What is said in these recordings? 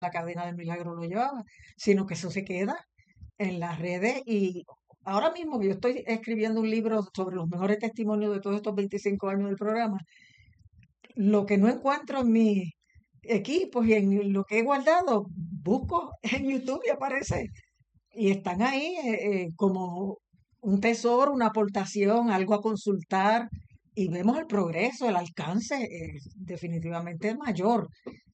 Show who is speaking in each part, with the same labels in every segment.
Speaker 1: la cadena del milagro lo llevaba, sino que eso se queda en las redes y ahora mismo que yo estoy escribiendo un libro sobre los mejores testimonios de todos estos 25 años del programa, lo que no encuentro en mis equipos y en lo que he guardado, busco en YouTube y aparece. Y están ahí como un tesoro, una aportación, algo a consultar. Y vemos el progreso, el alcance definitivamente es mayor.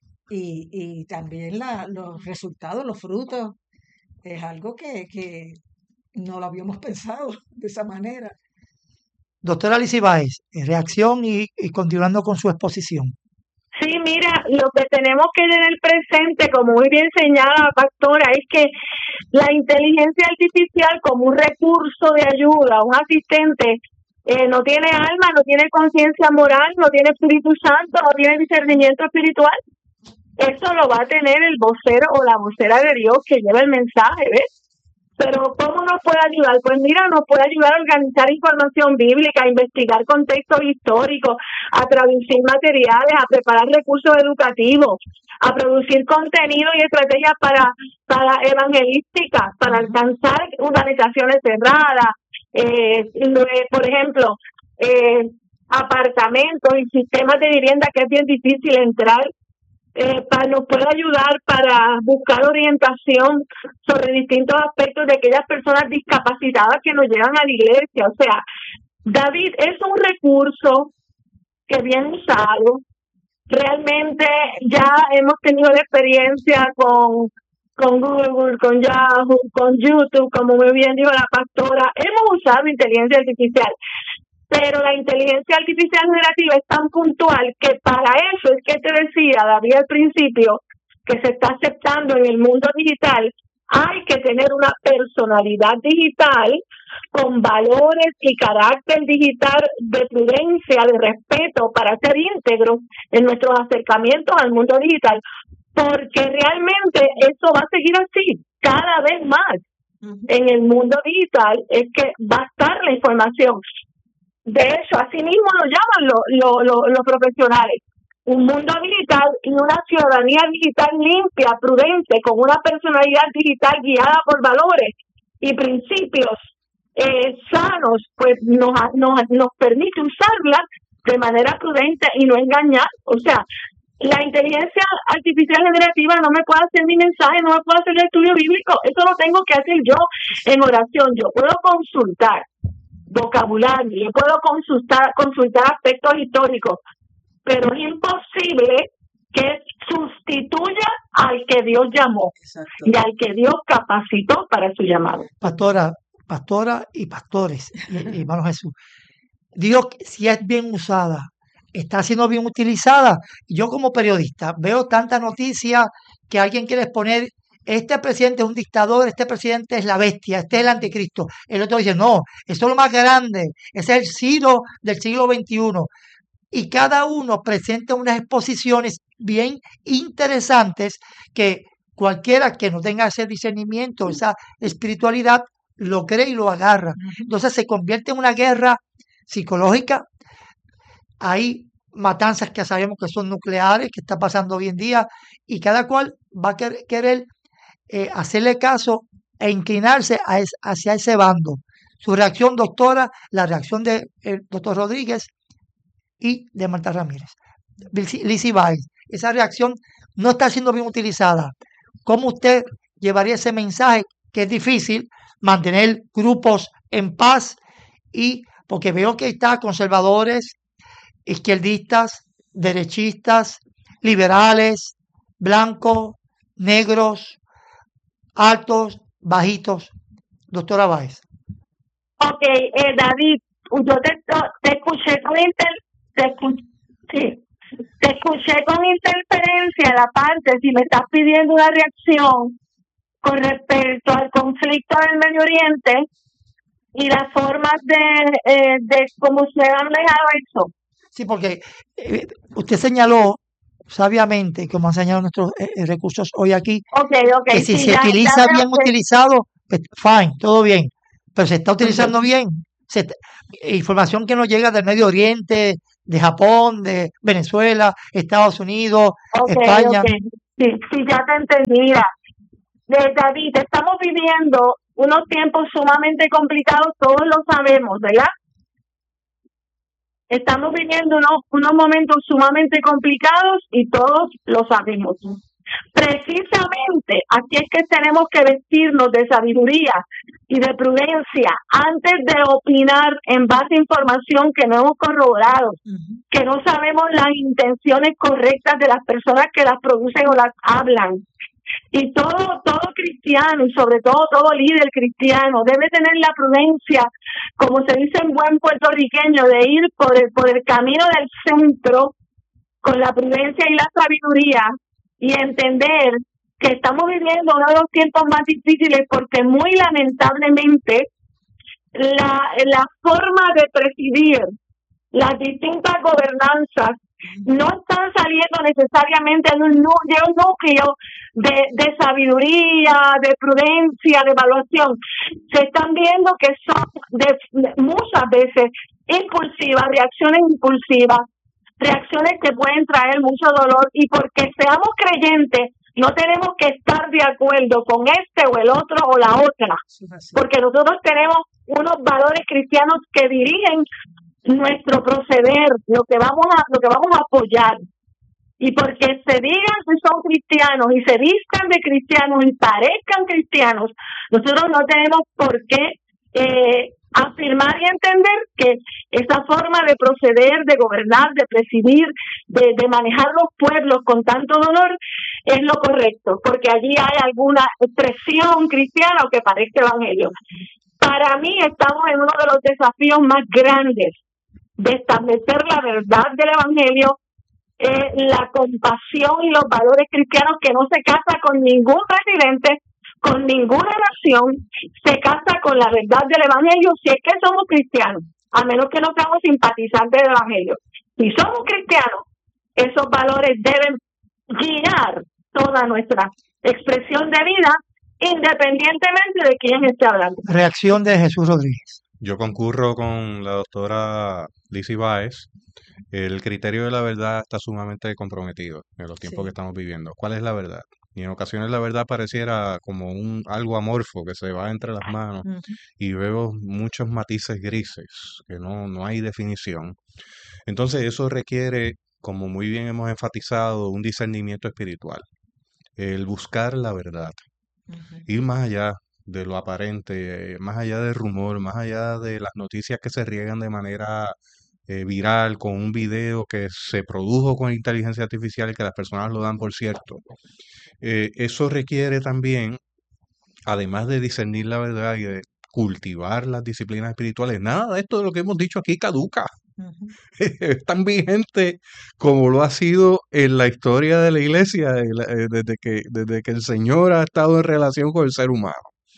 Speaker 1: Y también los resultados, los frutos, es algo que no lo habíamos pensado de esa manera.
Speaker 2: Doctora Lizy Báez, reacción y continuando con su exposición.
Speaker 3: Sí, mira, lo que tenemos que tener presente, como muy bien señala la pastora, es que la inteligencia artificial como un recurso de ayuda, un asistente, no tiene alma, no tiene conciencia moral, no tiene Espíritu Santo, no tiene discernimiento espiritual. Eso lo va a tener el vocero o la vocera de Dios que lleva el mensaje, ¿ves? Pero ¿cómo nos puede ayudar? Pues mira, nos puede ayudar a organizar información bíblica, a investigar contextos históricos, a traducir materiales, a preparar recursos educativos, a producir contenido y estrategias para evangelísticas, para alcanzar organizaciones cerradas, por ejemplo, apartamentos y sistemas de vivienda que es bien difícil entrar. Nos puede ayudar para buscar orientación sobre distintos aspectos de aquellas personas discapacitadas que nos llegan a la iglesia. O sea, David es un recurso que bien usado. Realmente ya hemos tenido la experiencia con Google, con Yahoo, con YouTube, como muy bien dijo la pastora. Hemos usado inteligencia artificial. Pero la inteligencia artificial generativa es tan puntual que para eso es que te decía David al principio que se está aceptando en el mundo digital. Hay que tener una personalidad digital con valores y carácter digital de prudencia, de respeto para ser íntegros en nuestros acercamientos al mundo digital, porque realmente eso va a seguir así cada vez más. En el mundo digital es que va a estar la información. De hecho, así mismo lo llaman los profesionales. Un mundo digital y una ciudadanía digital limpia, prudente, con una personalidad digital guiada por valores y principios sanos, pues nos permite usarla de manera prudente y no engañar. O sea, la inteligencia artificial generativa no me puede hacer mi mensaje, no me puede hacer el estudio bíblico. Eso lo tengo que hacer yo en oración. Yo puedo consultar vocabulario, yo puedo consultar aspectos históricos, pero es imposible que sustituya al que Dios llamó. Exacto. Y al que Dios capacitó para su llamado.
Speaker 2: Pastora y pastores, y hermano Jesús, Dios, si es bien usada, está siendo bien utilizada. Yo como periodista veo tanta noticia que alguien quiere exponer: este presidente es un dictador, este presidente es la bestia, este es el anticristo. El otro dice: no, esto es lo más grande, ese es el Ciro del siglo XXI. Y cada uno presenta unas exposiciones bien interesantes que cualquiera que no tenga ese discernimiento, esa espiritualidad, lo cree y lo agarra. Entonces se convierte en una guerra psicológica. Hay matanzas que sabemos que son nucleares, que está pasando hoy en día, y cada cual va a querer hacerle caso e inclinarse hacia ese bando. Su reacción, doctora, la reacción del doctor Rodríguez y de Marta Ramírez. Lizy Báez, esa reacción no está siendo bien utilizada. ¿Cómo usted llevaría ese mensaje? Que es difícil mantener grupos en paz, y porque veo que está conservadores, izquierdistas, derechistas, liberales, blancos, negros, altos, bajitos. Doctora Báez.
Speaker 3: Ok, David, yo te escuché con te escuché con interferencia la parte, si me estás pidiendo una reacción con respecto al conflicto del Medio Oriente y las formas de cómo se han manejado eso.
Speaker 2: Sí, porque usted señaló sabiamente, como han señalado nuestros recursos hoy aquí, que si se utiliza bien utilizado, pues, fine, todo bien, pero se está utilizando bien. Información que nos llega del Medio Oriente, de Japón, de Venezuela, Estados Unidos, España.
Speaker 3: Sí, ya te entendí. Mira, David, estamos viviendo unos tiempos sumamente complicados, todos lo sabemos, ¿verdad? Estamos viviendo unos momentos sumamente complicados y todos lo sabemos. Precisamente aquí es que tenemos que vestirnos de sabiduría y de prudencia antes de opinar en base a información que no hemos corroborado, que no sabemos las intenciones correctas de las personas que las producen o las hablan. Y todo cristiano, y sobre todo líder cristiano, debe tener la prudencia, como se dice en buen puertorriqueño, de ir por el camino del centro con la prudencia y la sabiduría, y entender que estamos viviendo uno de los tiempos más difíciles, porque muy lamentablemente la forma de presidir las distintas gobernanzas no están saliendo necesariamente de un núcleo de sabiduría, de prudencia, de evaluación. Se están viendo que son muchas veces reacciones impulsivas, reacciones que pueden traer mucho dolor, y porque seamos creyentes no tenemos que estar de acuerdo con este o el otro o la otra, porque nosotros tenemos unos valores cristianos que dirigen nuestro proceder, lo que vamos a apoyar. Y porque se digan que son cristianos y se vistan de cristianos y parezcan cristianos, nosotros no tenemos por qué afirmar y entender que esa forma de proceder, de gobernar, de presidir, de manejar los pueblos con tanto dolor es lo correcto, porque allí hay alguna expresión cristiana o que parezca evangelio. Para mí estamos en uno de los desafíos más grandes de establecer la verdad del evangelio, la compasión y los valores cristianos, que no se casa con ningún presidente, con ninguna nación, se casa con la verdad del evangelio si es que somos cristianos, a menos que no seamos simpatizantes del evangelio. Si somos cristianos, esos valores deben guiar toda nuestra expresión de vida, independientemente de quién esté hablando.
Speaker 2: Reacción de Jesús Rodríguez.
Speaker 4: Yo concurro con la doctora Lizzy Báez. El criterio de la verdad está sumamente comprometido en los tiempos que estamos viviendo. ¿Cuál es la verdad? Y en ocasiones la verdad pareciera como algo amorfo que se va entre las manos, y veo muchos matices grises, que no hay definición. Entonces eso requiere, como muy bien hemos enfatizado, un discernimiento espiritual. El buscar la verdad, ir más allá de lo aparente, más allá del rumor, más allá de las noticias que se riegan de manera viral, con un video que se produjo con inteligencia artificial y que las personas lo dan por cierto. Eso requiere también, además de discernir la verdad y de cultivar las disciplinas espirituales, nada de esto de lo que hemos dicho aquí caduca. Es tan vigente como lo ha sido en la historia de la iglesia desde que el Señor ha estado en relación con el ser humano.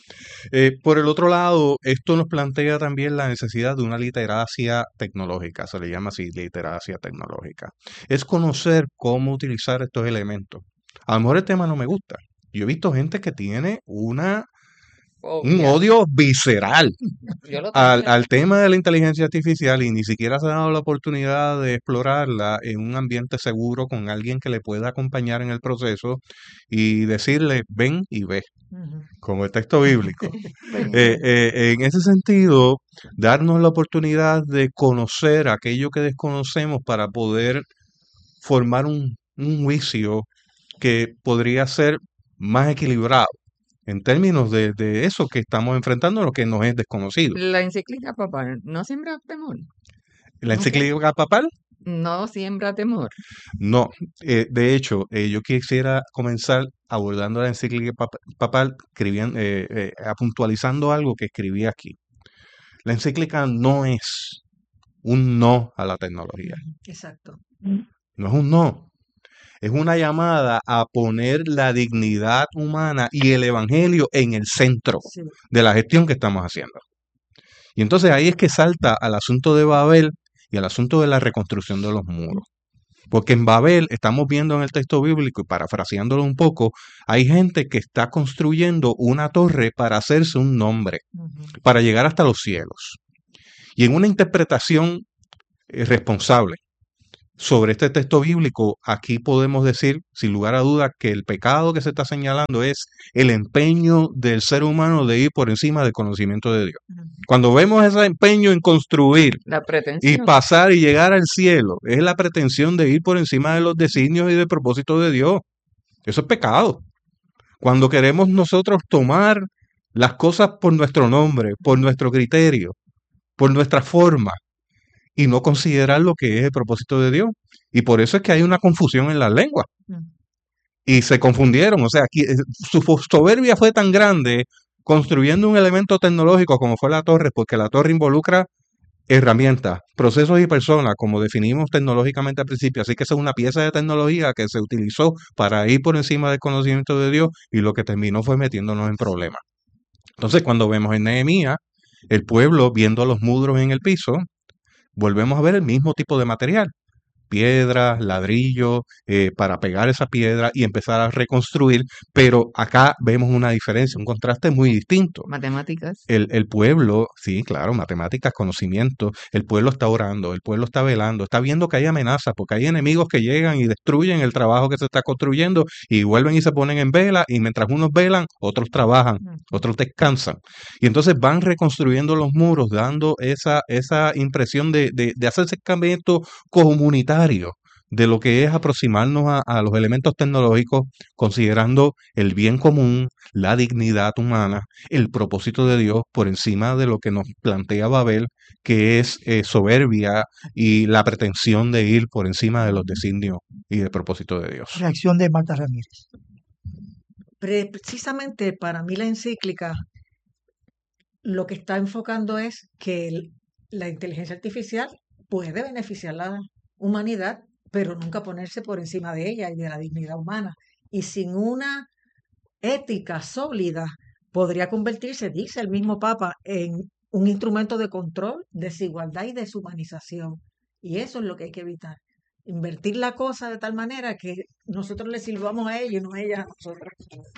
Speaker 4: Por el otro lado, esto nos plantea también la necesidad de una literacia tecnológica, se le llama así, literacia tecnológica. Es conocer cómo utilizar estos elementos. A lo mejor el tema no me gusta. Yo he visto gente que tiene un odio visceral al tema de la inteligencia artificial, y ni siquiera se ha dado la oportunidad de explorarla en un ambiente seguro con alguien que le pueda acompañar en el proceso y decirle, ven y ve, como el texto bíblico. En ese sentido, darnos la oportunidad de conocer aquello que desconocemos para poder formar un juicio que podría ser más equilibrado en términos de eso que estamos enfrentando, lo que nos es desconocido.
Speaker 5: La encíclica papal no siembra temor.
Speaker 4: ¿La encíclica papal?
Speaker 5: No siembra temor.
Speaker 4: No, de hecho, yo quisiera comenzar abordando la encíclica papal, puntualizando algo que escribí aquí. La encíclica no es un no a la tecnología.
Speaker 1: Exacto.
Speaker 4: No es un no. Es una llamada a poner la dignidad humana y el evangelio en el centro de la gestión que estamos haciendo. Y entonces ahí es que salta al asunto de Babel y al asunto de la reconstrucción de los muros. Porque en Babel, estamos viendo en el texto bíblico, y parafraseándolo un poco, hay gente que está construyendo una torre para hacerse un nombre, para llegar hasta los cielos. Y en una interpretación responsable, sobre este texto bíblico, aquí podemos decir, sin lugar a duda, que el pecado que se está señalando es el empeño del ser humano de ir por encima del conocimiento de Dios. Cuando vemos ese empeño en construir
Speaker 5: La
Speaker 4: y
Speaker 5: pretensión.
Speaker 4: pasar y llegar al cielo, es la pretensión de ir por encima de los designios y del propósito de Dios. Eso es pecado. Cuando queremos nosotros tomar las cosas por nuestro nombre, por nuestro criterio, por nuestra forma, y no considerar lo que es el propósito de Dios. Y por eso es que hay una confusión en las lenguas. Y se confundieron. O sea, aquí, su soberbia fue tan grande construyendo un elemento tecnológico como fue la torre, porque la torre involucra herramientas, procesos y personas, como definimos tecnológicamente al principio. Así que esa es una pieza de tecnología que se utilizó para ir por encima del conocimiento de Dios y lo que terminó fue metiéndonos en problemas. Entonces, cuando vemos en Nehemías, el pueblo viendo los muros en el piso, volvemos a ver el mismo tipo de material. Piedras, ladrillos, para pegar esa piedra y empezar a reconstruir, pero acá vemos una diferencia, un contraste muy distinto.
Speaker 5: Matemáticas.
Speaker 4: El pueblo, sí, claro, matemáticas, conocimiento, el pueblo está orando, el pueblo está velando, está viendo que hay amenazas, porque hay enemigos que llegan y destruyen el trabajo que se está construyendo y vuelven y se ponen en vela, y mientras unos velan, otros trabajan, otros descansan. Y entonces van reconstruyendo los muros, dando esa impresión de hacer ese acercamiento comunitario de lo que es aproximarnos a los elementos tecnológicos, considerando el bien común, la dignidad humana, el propósito de Dios por encima de lo que nos plantea Babel, que es soberbia y la pretensión de ir por encima de los designios y del propósito de Dios.
Speaker 2: Reacción de Marta Ramírez.
Speaker 1: Precisamente para mí la encíclica lo que está enfocando es que la inteligencia artificial puede beneficiar a la humanidad, pero nunca ponerse por encima de ella y de la dignidad humana. Y sin una ética sólida podría convertirse, dice el mismo Papa, en un instrumento de control, desigualdad y deshumanización. Y eso es lo que hay que evitar. Invertir la cosa de tal manera que nosotros le sirvamos a ella y no ella a nosotros.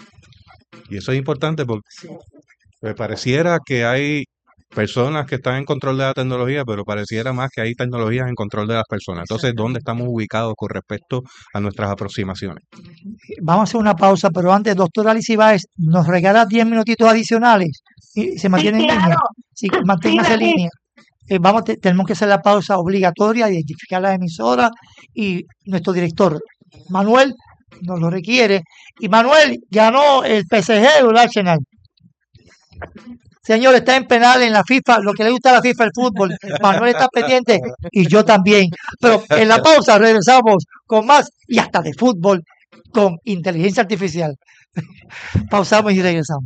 Speaker 4: Y eso es importante porque
Speaker 1: Sí.
Speaker 4: pareciera que hay personas que están en control de la tecnología, pero pareciera más que hay tecnologías en control de las personas. Entonces, ¿dónde estamos ubicados con respecto a nuestras aproximaciones?
Speaker 2: Vamos a hacer una pausa, pero antes, doctora Alicia Báez, nos regala 10 minutitos adicionales y se mantiene en línea.
Speaker 3: claro.
Speaker 2: Sí, manténgase en
Speaker 3: David.
Speaker 2: línea. Tenemos que hacer la pausa obligatoria, identificar la emisora y nuestro director, Manuel, nos lo requiere. Y Manuel ganó el PSG o el Arsenal. Señor, está en penal en la FIFA, lo que le gusta a la FIFA el fútbol. Manuel está pendiente y yo también. Pero en la pausa regresamos con más y hasta de fútbol con inteligencia artificial. Pausamos y regresamos.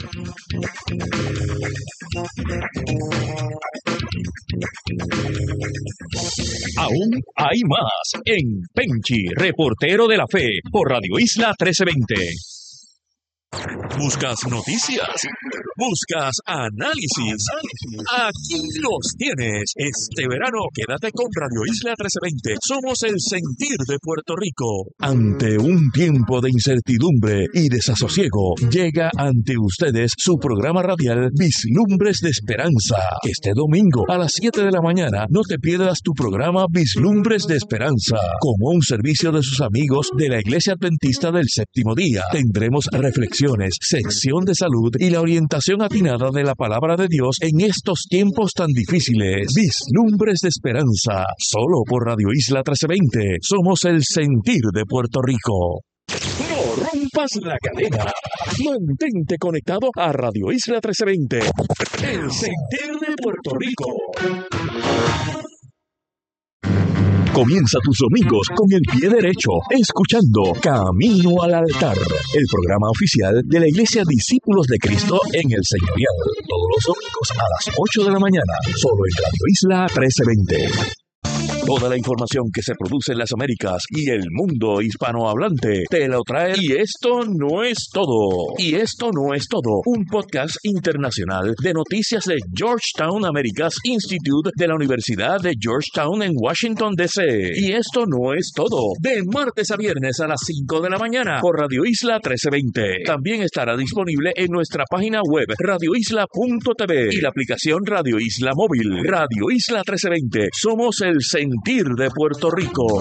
Speaker 6: Aún hay más en Penchi, reportero de la fe, por Radio Isla 1320. ¿Buscas noticias? ¿Buscas análisis? Aquí los tienes. Este verano quédate con Radio Isla 1320. Somos el sentir de Puerto Rico. Ante un tiempo de incertidumbre y desasosiego, llega ante ustedes su programa radial Vislumbres de Esperanza. Este domingo a las 7 de la mañana no te pierdas tu programa Vislumbres de Esperanza. Como un servicio de sus amigos de la Iglesia Adventista del Séptimo Día, tendremos reflexiones, sección de salud y la orientación atinada de la palabra de Dios en estos tiempos tan difíciles. Vislumbres de Esperanza, solo por Radio Isla 1320. Somos el sentir de Puerto Rico. No rompas la cadena. Mantente conectado a Radio Isla 1320. El sentir de Puerto Rico. Comienza tus domingos con el pie derecho, escuchando Camino al Altar, el programa oficial de la Iglesia Discípulos de Cristo en el Señorial. Todos los domingos a las 8 de la mañana, solo en Radio Isla 1320. Toda la información que se produce en las Américas y el mundo hispanohablante te lo trae. Y esto no es todo. Y esto no es todo. Un podcast internacional de noticias de Georgetown Americas Institute de la Universidad de Georgetown en Washington, D.C. Y esto no es todo. De martes a viernes a las 5 de la mañana por Radio Isla 1320. También estará disponible en nuestra página web radioisla.tv y la aplicación Radio Isla Móvil. Radio Isla 1320. Somos el sentir sentir de Puerto Rico.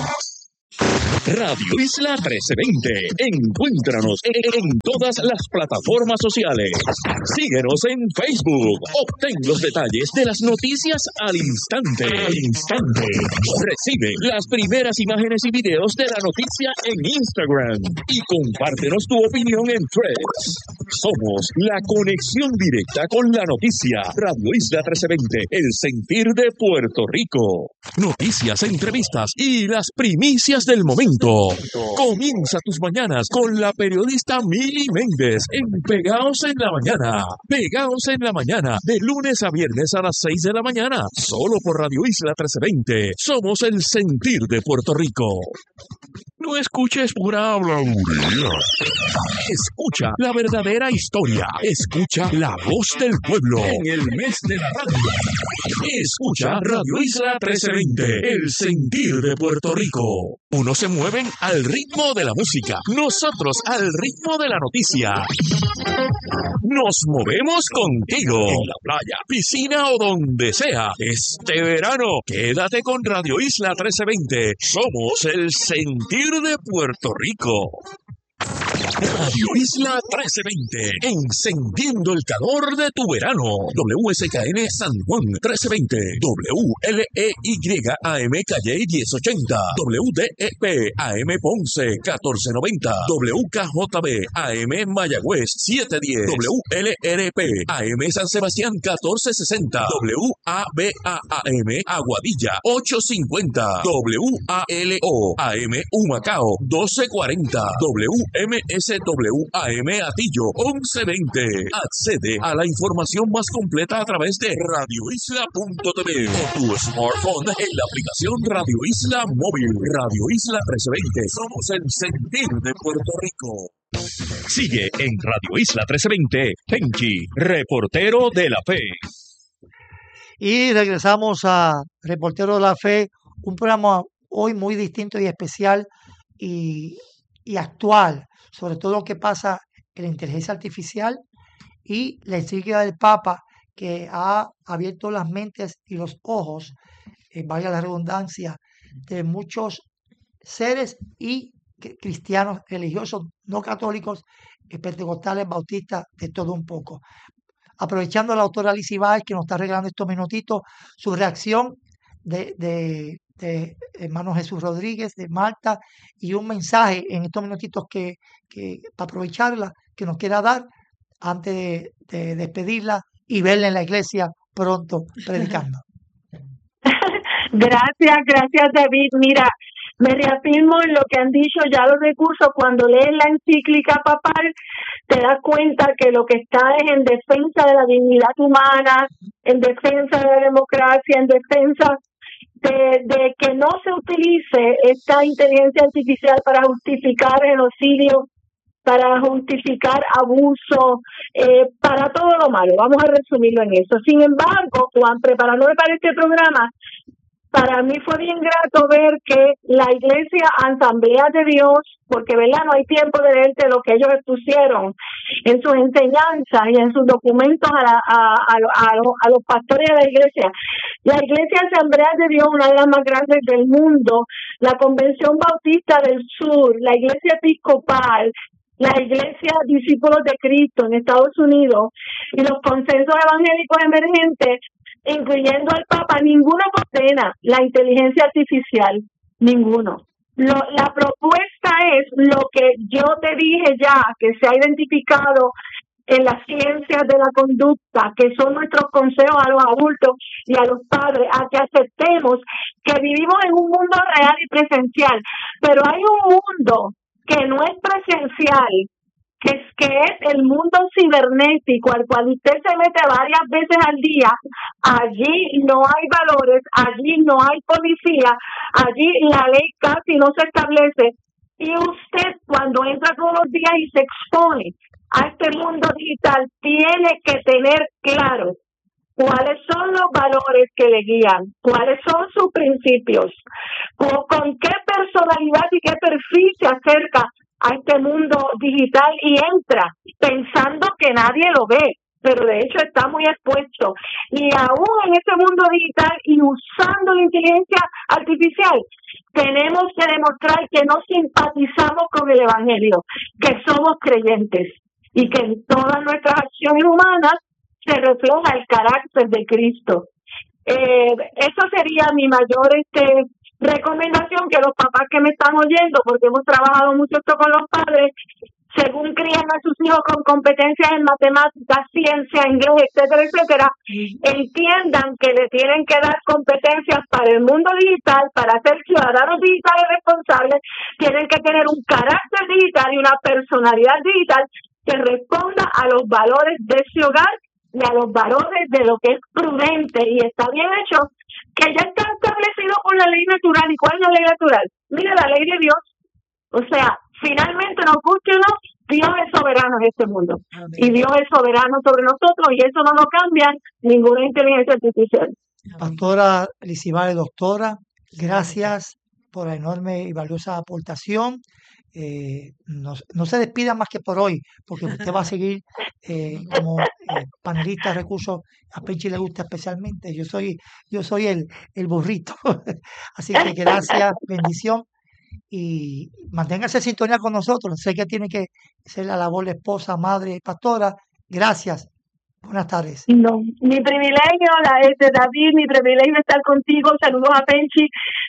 Speaker 6: Radio Isla 1320. Encuéntranos en todas las plataformas sociales. Síguenos en Facebook. Obtén los detalles de las noticias al instante. Recibe las primeras imágenes y videos de la noticia en Instagram. Y compártenos tu opinión en Threads. Somos la conexión directa con la noticia. Radio Isla 1320. El sentir de Puerto Rico. Noticias, entrevistas y las primicias del momento. Comienza tus mañanas con la periodista Mili Méndez en Pegaos en la Mañana. Pegaos en la Mañana, de lunes a viernes a las 6 de la mañana, solo por Radio Isla 1320. Somos el sentir de Puerto Rico. No escuches pura habladuría. Escucha la verdadera historia. Escucha la voz del pueblo en el mes de la radio. Escucha Radio Isla 1320, el sentir de Puerto Rico. Unos se mueven al ritmo de la música, nosotros al ritmo de la noticia. Nos movemos contigo en la playa, piscina o donde sea. Este verano, quédate con Radio Isla 1320. Somos el sentir de Puerto Rico. Radio Isla 1320, encendiendo el calor de tu verano. WSKN San Juan 1320, WLEYAM Calle 1080, WDEP AM Ponce 1490, WKJB AM Mayagüez 710, WLRP AM San Sebastián 1460, WABAM Aguadilla 850, WALO AM Humacao 1240, MSWAM Atillo 1120. Accede a la información más completa a través de radioisla.tv o tu smartphone en la aplicación Radio Isla Móvil. Radio Isla 1320. Somos el sentir de Puerto Rico. Sigue en Radio Isla 1320. Penchi, reportero de la fe.
Speaker 2: Y regresamos a Reportero de la Fe, un programa hoy muy distinto y especial y actual, sobre todo lo que pasa en la inteligencia artificial y la encíclica del Papa, que ha abierto las mentes y los ojos, vaya la redundancia, de muchos seres y cristianos religiosos, no católicos, pentecostales, bautistas, de todo un poco. Aprovechando a la autora Lizzy Báez, que nos está regalando estos minutitos, su reacción de hermano Jesús Rodríguez de Malta, y un mensaje en estos minutitos que para aprovecharla, que nos quiera dar antes de despedirla y verla en la iglesia pronto predicando.
Speaker 3: Gracias David. Mira, me reafirmo en lo que han dicho ya los recursos. Cuando lees la encíclica papal, te das cuenta que lo que está es en defensa de la dignidad humana, en defensa de la democracia, en defensa de que no se utilice esta inteligencia artificial para justificar genocidio, para justificar abuso, para todo lo malo. Vamos a resumirlo en eso. Sin embargo, Juan, preparándome para este programa, para mí fue bien grato ver que la Iglesia Asamblea de Dios, porque verdad no hay tiempo de leerte lo que ellos expusieron en sus enseñanzas y en sus documentos a los pastores de la Iglesia. La Iglesia Asamblea de Dios, una de las más grandes del mundo, la Convención Bautista del Sur, la Iglesia Episcopal, la Iglesia Discípulos de Cristo en Estados Unidos y los consensos evangélicos emergentes, incluyendo al Papa, ninguno condena la inteligencia artificial, ninguno. La propuesta es lo que yo te dije ya, que se ha identificado en las ciencias de la conducta, que son nuestros consejos a los adultos y a los padres, a que aceptemos que vivimos en un mundo real y presencial, pero hay un mundo que no es presencial, que es el mundo cibernético al cual usted se mete varias veces al día. Allí no hay valores, allí no hay policía, allí la ley casi no se establece, y usted cuando entra todos los días y se expone a este mundo digital tiene que tener claro cuáles son los valores que le guían, cuáles son sus principios, con qué personalidad y qué perfil se acerca a este mundo digital y entra pensando que nadie lo ve, pero de hecho está muy expuesto. Y aún en este mundo digital y usando la inteligencia artificial, tenemos que demostrar que no simpatizamos con el Evangelio, que somos creyentes y que en todas nuestras acciones humanas se refleja el carácter de Cristo. Eso sería mi mayor recomendación, que los papás que me están oyendo, porque hemos trabajado mucho esto con los padres, según crían a sus hijos con competencias en matemáticas, ciencia, inglés, etcétera, etcétera, entiendan que le tienen que dar competencias para el mundo digital, para ser ciudadanos digitales responsables, tienen que tener un carácter digital y una personalidad digital que responda a los valores de ese hogar y a los valores de lo que es prudente y está bien hecho, que ya está establecido por la ley natural. ¿Y cuál es la ley natural? Mira, la ley de Dios. O sea, finalmente, nos guste o no, Dios es soberano en este mundo.
Speaker 1: Amén.
Speaker 3: Y Dios es soberano sobre nosotros y eso no lo cambia ninguna inteligencia artificial.
Speaker 1: Amén.
Speaker 2: Pastora Lizzie, doctora, gracias por la enorme y valiosa aportación. No se despida más que por hoy, porque usted va a seguir como panelista de recursos. A Penchi le gusta especialmente. Yo soy el burrito. Así que gracias, bendición. Y manténgase en sintonía con nosotros. Sé que tiene que ser la labor de esposa, madre, pastora. Gracias. Buenas tardes.
Speaker 3: No, mi privilegio, David, mi privilegio estar contigo. Saludos a Penchi,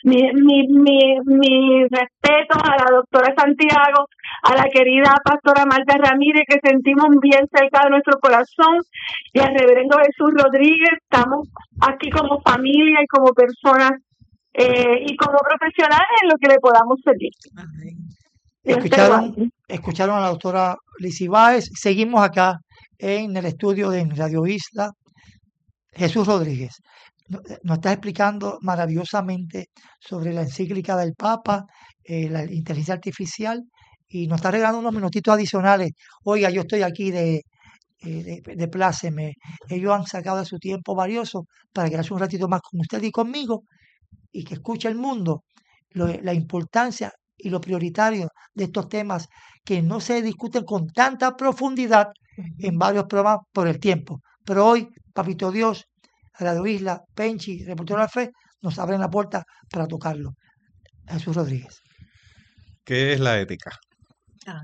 Speaker 3: mi respeto a la doctora Santiago, a la querida pastora Marta Ramírez, que sentimos bien cerca de nuestro corazón, y al reverendo Jesús Rodríguez. Estamos aquí como familia y como personas y como profesionales en lo que le podamos servir.
Speaker 1: Amén.
Speaker 2: Escucharon a la doctora Lizzie Báez. Seguimos acá en el estudio de Radio Isla. Jesús Rodríguez nos está explicando maravillosamente sobre la encíclica del Papa, la inteligencia artificial, y nos está regalando unos minutitos adicionales. Oiga, yo estoy aquí de pláceme. Ellos han sacado de su tiempo valioso para quedarse un ratito más con usted y conmigo, y que escuche el mundo la importancia y lo prioritario de estos temas que no se discuten con tanta profundidad en varios programas por el tiempo. Pero hoy, Papito Dios, Radio Isla, Penchi, Reportero de la Fe, nos abren la puerta para tocarlo. Jesús Rodríguez.
Speaker 4: ¿Qué es la ética?
Speaker 1: Ah,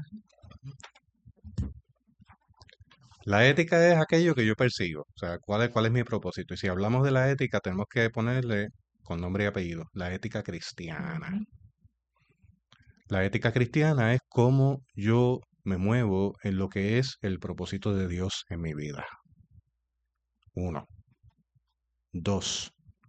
Speaker 4: La ética es aquello que yo persigo, o sea, cuál es mi propósito. Y si hablamos de la ética, tenemos que ponerle con nombre y apellido, la ética cristiana.
Speaker 1: ujú.
Speaker 4: La ética cristiana es cómo yo me muevo en lo que es el propósito de Dios en mi vida. 1. 2.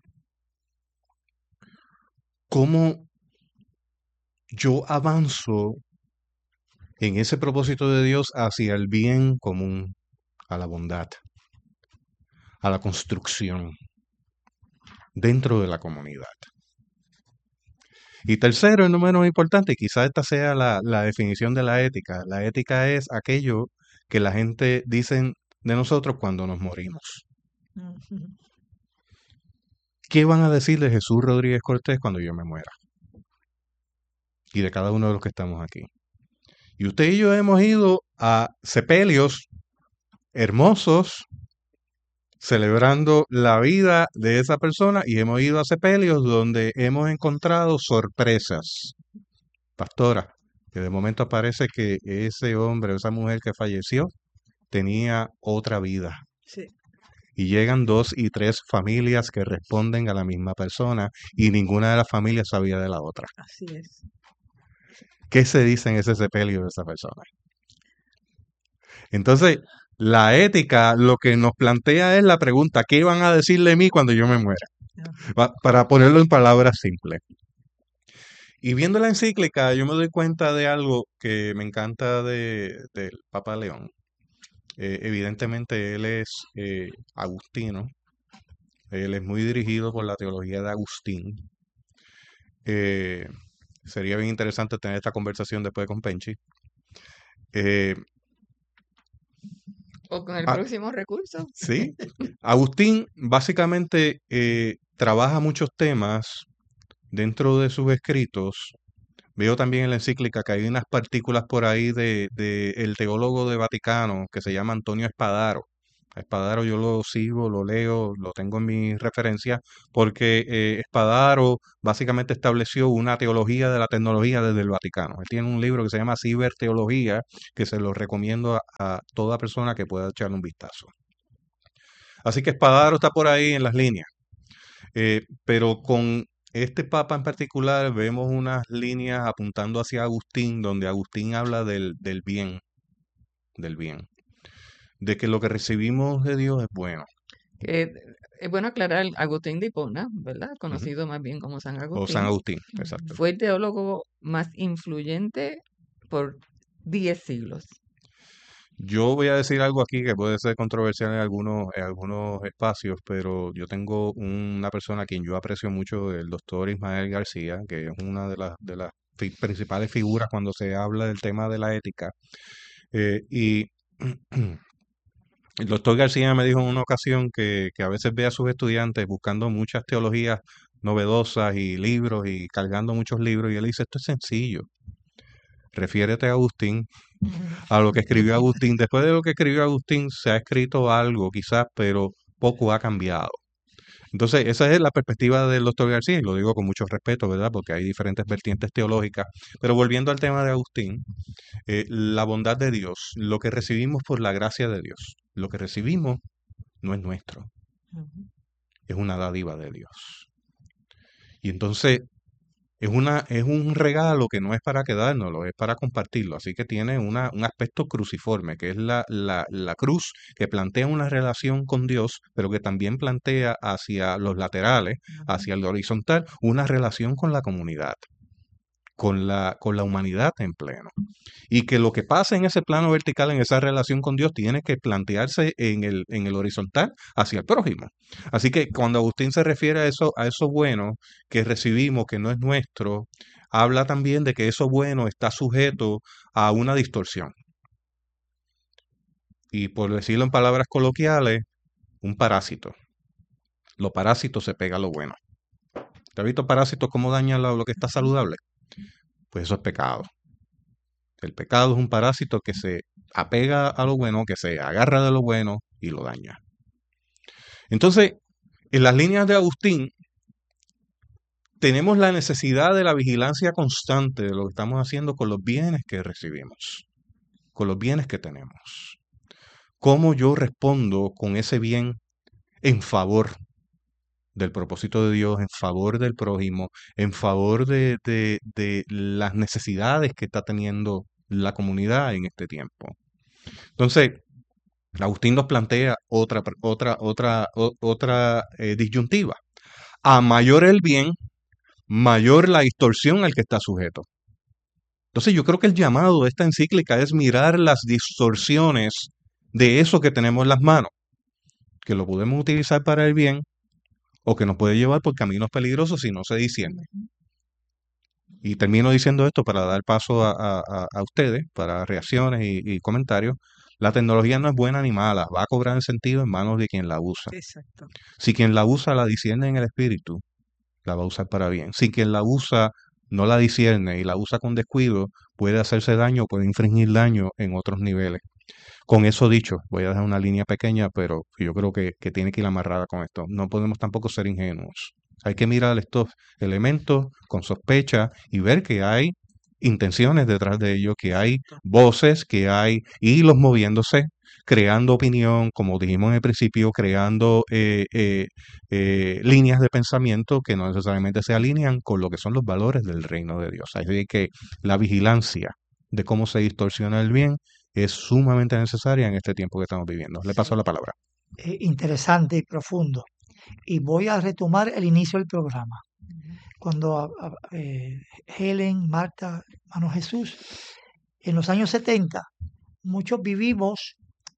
Speaker 4: Cómo yo avanzo en ese propósito de Dios hacia el bien común, a la bondad, a la construcción dentro de la comunidad. Y tercero, y no menos importante, quizás esta sea la definición de la ética. La ética es aquello que la gente dice de nosotros cuando nos morimos.
Speaker 1: Ujú.
Speaker 4: ¿Qué van a decir de Jesús Rodríguez Cortés cuando yo me muera? Y de cada uno de los que estamos aquí. Y usted y yo hemos ido a sepelios hermosos, celebrando la vida de esa persona, y hemos ido a sepelios donde hemos encontrado sorpresas. Pastora, que de momento parece que ese hombre o esa mujer que falleció tenía otra vida.
Speaker 1: Sí.
Speaker 4: Y llegan 2 y 3 familias que responden a la misma persona y ninguna de las familias sabía de la otra.
Speaker 1: Así es.
Speaker 4: ¿Qué se dice en ese sepelio de esa persona? Entonces, la ética lo que nos plantea es la pregunta, ¿qué van a decir de mí cuando yo me muera?
Speaker 1: Ajá.
Speaker 4: Para ponerlo en palabras simples. Y viendo la encíclica, yo me doy cuenta de algo que me encanta del Papa León. Evidentemente él es agustino, él es muy dirigido por la teología de Agustín. Sería bien interesante tener esta conversación después con Penchi.
Speaker 5: O con el
Speaker 4: Ah,
Speaker 5: próximo recurso.
Speaker 4: sí, Agustín básicamente trabaja muchos temas dentro de sus escritos. Veo también en la encíclica que hay unas partículas por ahí de el teólogo de Vaticano que se llama Antonio Espadaro, Espadaro yo lo sigo, lo leo, lo tengo en mi referencia, porque Espadaro básicamente estableció una teología de la tecnología desde el Vaticano. Él tiene un libro que se llama Ciberteología, que se lo recomiendo a toda persona que pueda echarle un vistazo. Así que Espadaro está por ahí en las líneas. Pero con este papa en particular vemos unas líneas apuntando hacia Agustín, donde Agustín habla del bien, de que lo que recibimos de Dios es bueno.
Speaker 5: Que es bueno aclarar, Agustín de Hipona, ¿verdad?
Speaker 4: Ujú.
Speaker 5: Conocido más bien como San
Speaker 4: O San
Speaker 5: Agustín,
Speaker 4: Agustín, exacto.
Speaker 5: fue el teólogo más influyente por 10 siglos.
Speaker 4: Yo voy a decir algo aquí que puede ser controversial en algunos espacios, pero yo tengo una persona a quien yo aprecio mucho, el doctor Ismael García, que es una de las principales figuras cuando se habla del tema de la ética. Y el doctor García me dijo en una ocasión que a veces ve a sus estudiantes buscando muchas teologías novedosas y libros y cargando muchos libros, y él dice, esto es sencillo. Refiérete a Agustín, a lo que escribió Agustín. Después de lo que escribió Agustín se ha escrito algo quizás, pero poco ha cambiado. Entonces, esa es la perspectiva del doctor García, y lo digo con mucho respeto, ¿verdad? Porque hay diferentes vertientes teológicas. Pero volviendo al tema de Agustín, la bondad de Dios, lo que recibimos por la gracia de Dios, lo que recibimos no es nuestro, es una dádiva de Dios. Y entonces es un regalo que no es para quedárnoslo, es para compartirlo. Así que tiene un aspecto cruciforme, que es la cruz que plantea una relación con Dios, pero que también plantea hacia los laterales, hacia el horizontal, una relación con la comunidad, con la humanidad en pleno. Y que lo que pasa en ese plano vertical, en esa relación con Dios, tiene que plantearse en el horizontal hacia el prójimo. Así que cuando Agustín se refiere a eso bueno que recibimos, que no es nuestro, habla también de que eso bueno está sujeto a una distorsión. Y por decirlo en palabras coloquiales, un parásito. Lo parásito se pega a lo bueno. ¿Te has visto parásitos cómo dañan lo que está saludable? Pues eso es pecado. El pecado es un parásito que se apega a lo bueno, que se agarra de lo bueno y lo daña. Entonces, en las líneas de Agustín, tenemos la necesidad de la vigilancia constante de lo que estamos haciendo con los bienes que recibimos, con los bienes que tenemos. ¿Cómo yo respondo con ese bien en favor del propósito de Dios, en favor del prójimo, en favor de las necesidades que está teniendo la comunidad en este tiempo? Entonces, Agustín nos plantea otra disyuntiva. A mayor el bien, mayor la distorsión al que está sujeto. Entonces, yo creo que el llamado de esta encíclica es mirar las distorsiones de eso que tenemos en las manos, que lo podemos utilizar para el bien o que nos puede llevar por caminos peligrosos si no se discierne. Y termino diciendo esto para dar paso a ustedes, para reacciones y comentarios. La tecnología no es buena ni mala, va a cobrar el sentido en manos de quien la usa.
Speaker 1: Exacto.
Speaker 4: Si quien la usa la discierne en el espíritu, la va a usar para bien. Si quien la usa no la discierne y la usa con descuido, puede hacerse daño, puede infringir daño en otros niveles. Con eso dicho, voy a dejar una línea pequeña, pero yo creo que tiene que ir amarrada con esto. No podemos tampoco ser ingenuos. Hay que mirar estos elementos con sospecha y ver que hay intenciones detrás de ellos, que hay voces, que hay hilos moviéndose, creando opinión, como dijimos en el principio, creando líneas de pensamiento que no necesariamente se alinean con lo que son los valores del reino de Dios. Así que la vigilancia de cómo se distorsiona el bien es sumamente necesaria en este tiempo que estamos viviendo. Le paso la palabra.
Speaker 2: Interesante y profundo. Y voy a retomar el inicio del programa. Cuando Helen, Marta, hermano Jesús, en los años 70, muchos vivimos,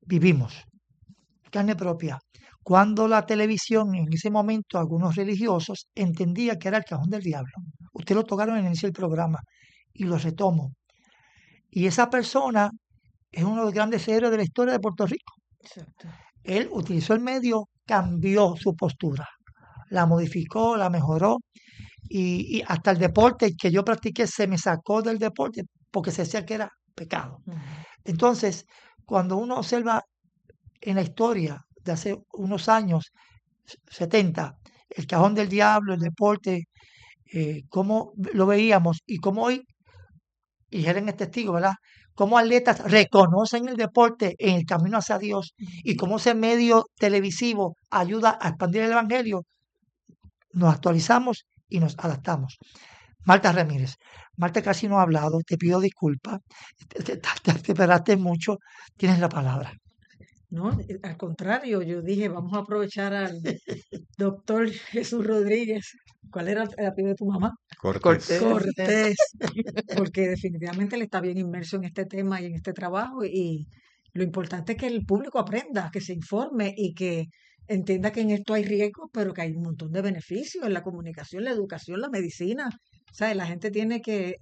Speaker 2: carne propia, cuando la televisión, en ese momento, algunos religiosos entendían que era el cajón del diablo. Ustedes lo tocaron en el inicio del programa y lo retomo. Y esa persona es uno de los grandes héroes de la historia de Puerto Rico.
Speaker 1: Exacto.
Speaker 2: Él utilizó el medio, cambió su postura, la modificó, la mejoró, y hasta el deporte que yo practiqué se me sacó del deporte porque se decía que era pecado. Entonces, cuando uno observa en la historia de hace unos años, 70, el Cajón del Diablo, el deporte, cómo lo veíamos y cómo hoy, y Helen es testigo, ¿verdad? Cómo atletas reconocen el deporte en el camino hacia Dios y cómo ese medio televisivo ayuda a expandir el evangelio, nos actualizamos y nos adaptamos. Marta Ramírez. Marta casi no ha hablado, te pido disculpas, te esperaste mucho, tienes la palabra.
Speaker 1: No, al contrario, yo dije, vamos a aprovechar al doctor Jesús Rodríguez. ¿Cuál era el apellido de tu mamá?
Speaker 4: Cortés.
Speaker 1: Cortés, porque definitivamente él está bien inmerso en este tema y en este trabajo y lo importante es que el público aprenda, que se informe y que entienda que en esto hay riesgos, pero que hay un montón de beneficios en la comunicación, la educación, la medicina. O sea, la gente tiene que,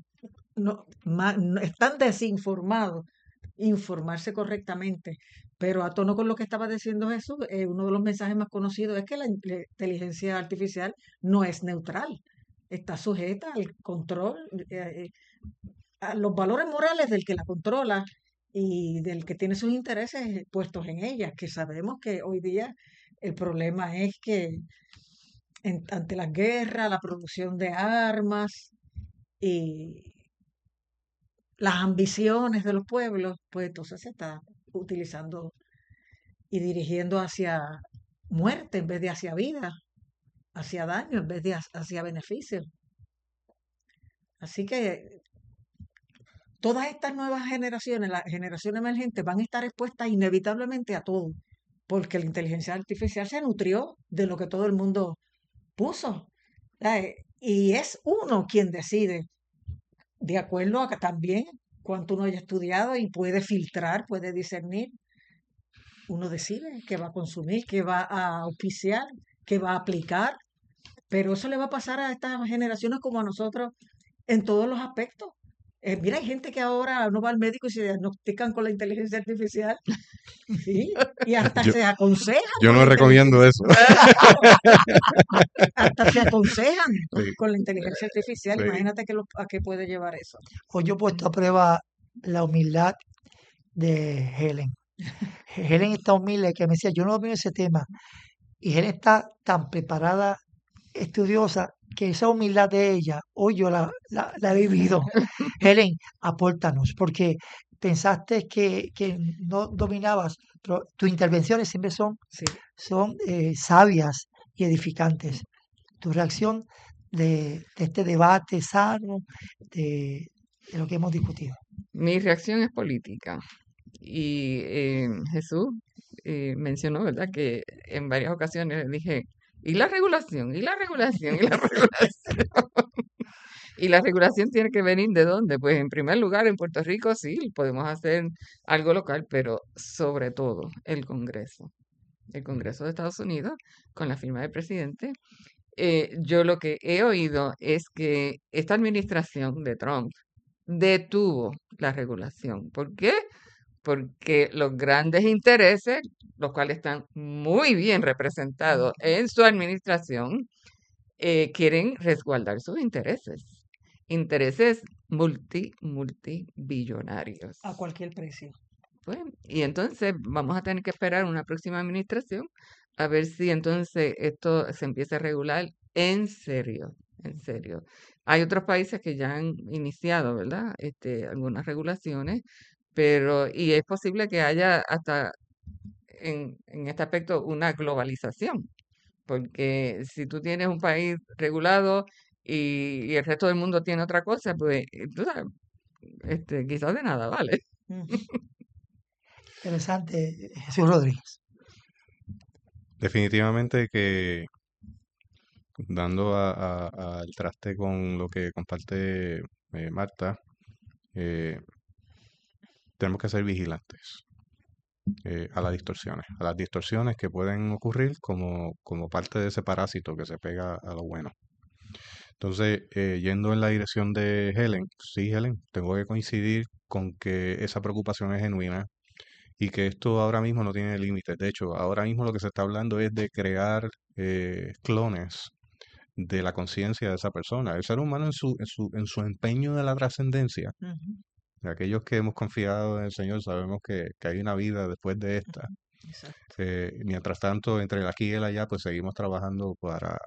Speaker 1: están desinformados, informarse correctamente. Pero a tono con lo que estaba diciendo Jesús, uno de los mensajes más conocidos es que la inteligencia artificial no es neutral, está sujeta al control, a los valores morales del que la controla y del que tiene sus intereses puestos en ella, que sabemos que hoy día el problema es que ante las guerras, la producción de armas y las ambiciones de los pueblos, pues entonces se está utilizando y dirigiendo hacia muerte en vez de hacia vida, hacia daño en vez de hacia beneficio. Así que todas estas nuevas generaciones, la generación emergente, van a estar expuestas inevitablemente a todo, porque la inteligencia artificial se nutrió de lo que todo el mundo puso. Y es uno quien decide, de acuerdo a que también cuánto uno haya estudiado y puede filtrar, puede discernir. Uno decide qué va a consumir, qué va a auspiciar, qué va a aplicar, pero eso le va a pasar a estas generaciones como a nosotros en todos los aspectos. Mira, hay gente que ahora no va al médico y se diagnostican con la inteligencia artificial, sí, y hasta
Speaker 4: Yo,
Speaker 1: se aconsejan
Speaker 4: yo
Speaker 1: con
Speaker 4: no
Speaker 1: la
Speaker 4: recomiendo eso.
Speaker 1: hasta se aconsejan
Speaker 4: Sí,
Speaker 1: con la inteligencia artificial.
Speaker 4: sí.
Speaker 1: Imagínate a qué puede llevar eso.
Speaker 2: Hoy yo he puesto a prueba la humildad de Helen. Helen está humilde, que me decía, yo no domino ese tema. Y Helen está tan preparada, estudiosa, que esa humildad de ella, hoy yo la he vivido. Helen, apórtanos, porque pensaste que no dominabas, pero tus intervenciones siempre son
Speaker 1: Sí.
Speaker 2: sabias y edificantes. Tu reacción de este debate sano, de lo que hemos discutido.
Speaker 5: Mi reacción es política. Y Jesús mencionó, ¿verdad?, que en varias ocasiones le dije, ¿y la regulación? ¿Y la regulación? ¿Y la regulación? ¿Y la regulación tiene que venir de dónde? Pues en primer lugar, en Puerto Rico sí, podemos hacer algo local, pero sobre todo el Congreso de Estados Unidos, con la firma del presidente. Yo lo que he oído es que esta administración de Trump detuvo la regulación. ¿Por qué? Porque los grandes intereses, los cuales están muy bien representados en su administración, quieren resguardar sus intereses multibillonarios.
Speaker 1: A cualquier precio.
Speaker 5: Pues, y entonces vamos a tener que esperar una próxima administración a ver si entonces esto se empieza a regular en serio, en serio. Hay otros países que ya han iniciado, ¿verdad? Algunas regulaciones, y es posible que haya hasta en este aspecto una globalización, porque si tú tienes un país regulado y el resto del mundo tiene otra cosa, pues tú sabes, quizás de nada, ¿vale?
Speaker 2: Interesante, Jesús Rodríguez.
Speaker 4: Definitivamente que dando al traste con lo que comparte Marta, tenemos que ser vigilantes a las distorsiones que pueden ocurrir como parte de ese parásito que se pega a lo bueno. Entonces, yendo en la dirección de Helen, sí, Helen, tengo que coincidir con que esa preocupación es genuina y que esto ahora mismo no tiene límites. De hecho, ahora mismo lo que se está hablando es de crear clones de la conciencia de esa persona. El ser humano en su empeño de la trascendencia,
Speaker 1: Ujú.
Speaker 4: de aquellos que hemos confiado en el Señor, sabemos que hay una vida después de esta.
Speaker 1: Exacto.
Speaker 4: Mientras tanto, entre el aquí y el allá, pues seguimos trabajando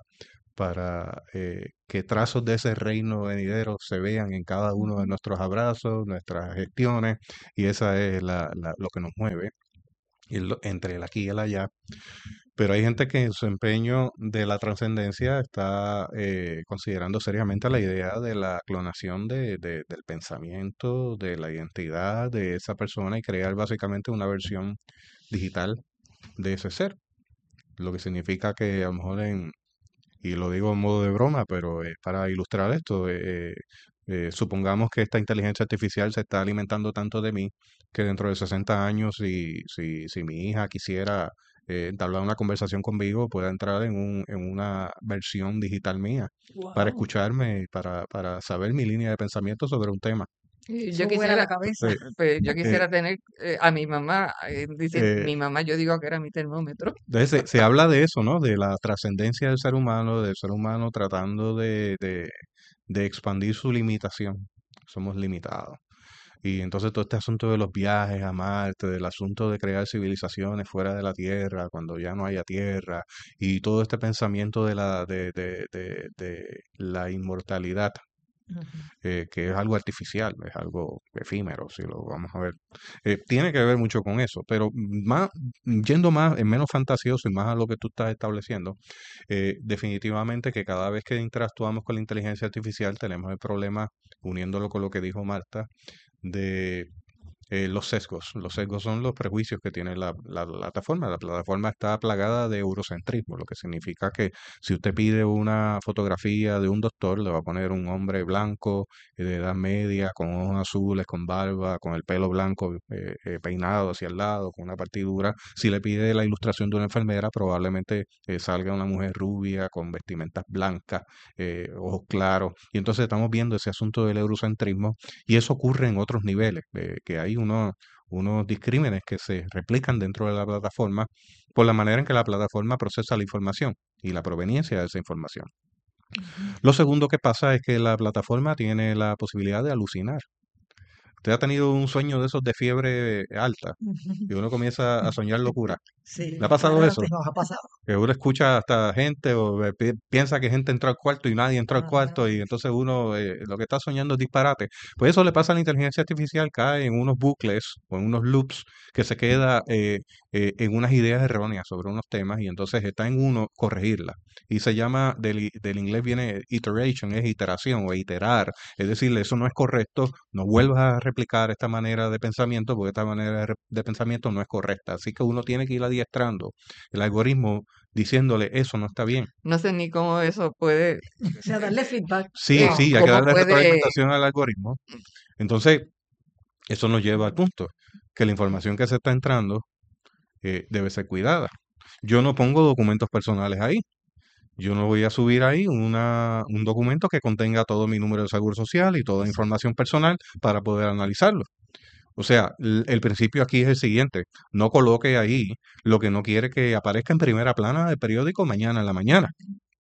Speaker 4: para que trazos de ese reino venidero se vean en cada uno de
Speaker 1: Ujú.
Speaker 4: nuestros abrazos, nuestras gestiones, y esa es lo que nos mueve entre el aquí y el allá. Pero hay gente que en su empeño de la trascendencia está considerando seriamente la idea de la clonación del pensamiento, de la identidad de esa persona y crear básicamente una versión digital de ese ser. Lo que significa que a lo mejor y lo digo en modo de broma, pero para ilustrar esto, supongamos que esta inteligencia artificial se está alimentando tanto de mí que dentro de 60 años, si mi hija quisiera entablar una conversación conmigo, pueda entrar en una versión digital mía para
Speaker 1: Wow.
Speaker 4: escucharme, para saber mi línea de pensamiento sobre un tema.
Speaker 5: Y
Speaker 1: Eso
Speaker 5: yo
Speaker 1: vuela la
Speaker 5: quisiera,
Speaker 1: cabeza.
Speaker 4: Eh,
Speaker 5: yo
Speaker 4: eh,
Speaker 5: quisiera tener a mi mamá, dice
Speaker 4: eh,
Speaker 5: mi mamá, yo digo que era mi termómetro.
Speaker 4: Entonces se habla de eso, ¿no? De la trascendencia del ser humano tratando de expandir su limitación. Somos limitados. Y entonces todo este asunto de los viajes a Marte, del asunto de crear civilizaciones fuera de la Tierra, cuando ya no haya Tierra, y todo este pensamiento de la inmortalidad,
Speaker 1: Ujú.
Speaker 4: que es algo artificial, es algo efímero, si lo vamos a ver. Tiene que ver mucho con eso, pero yendo más, menos fantasioso y más a lo que tú estás estableciendo, definitivamente que cada vez que interactuamos con la inteligencia artificial tenemos el problema, uniéndolo con lo que dijo Marta, de los sesgos. Los sesgos son los prejuicios que tiene la plataforma. La plataforma está plagada de eurocentrismo, lo que significa que si usted pide una fotografía de un doctor, le va a poner un hombre blanco, de edad media, con ojos azules, con barba, con el pelo blanco peinado hacia el lado, con una partidura. Si le pide la ilustración de una enfermera, probablemente salga una mujer rubia, con vestimentas blancas, ojos claros. Y entonces estamos viendo ese asunto del eurocentrismo y eso ocurre en otros niveles, que hay unos discrímenes que se replican dentro de la plataforma por la manera en que la plataforma procesa la información y la proveniencia de esa información.
Speaker 1: Ujú.
Speaker 4: Lo segundo que pasa es que la plataforma tiene la posibilidad de alucinar. Usted ha tenido un sueño de esos de fiebre alta y uno comienza a soñar locura.
Speaker 1: Sí,
Speaker 4: ¿Le ha pasado
Speaker 1: claro.
Speaker 4: eso?
Speaker 2: Nos ha pasado.
Speaker 4: Que uno escucha hasta gente o piensa que gente entró al cuarto y nadie entró al
Speaker 1: Ajá.
Speaker 4: cuarto y entonces uno lo que está soñando es disparate. Pues eso le pasa a la inteligencia artificial, cae en unos bucles o en unos loops que se queda en unas ideas erróneas sobre unos temas y entonces está en uno corregirla. Y se llama, del inglés viene iteration, es iteración o iterar. Es decir, eso no es correcto, no vuelvas a replicar esta manera de pensamiento porque esta manera de pensamiento no es correcta. Así que uno tiene que ir adiestrando el algoritmo diciéndole eso no está bien.
Speaker 5: No sé ni cómo eso puede,
Speaker 1: O sea, darle feedback.
Speaker 4: Sí,
Speaker 2: Wow.
Speaker 4: sí, hay que
Speaker 5: cómo
Speaker 4: darle
Speaker 5: puede,
Speaker 4: retroalimentación al algoritmo. Entonces, eso nos lleva al punto que la información que se está entrando debe ser cuidada. Yo no pongo documentos personales ahí. Yo no voy a subir ahí un documento que contenga todo mi número de seguro social y toda información personal para poder analizarlo. O sea, el principio aquí es el siguiente, no coloque ahí lo que no quiere que aparezca en primera plana del periódico mañana en la mañana,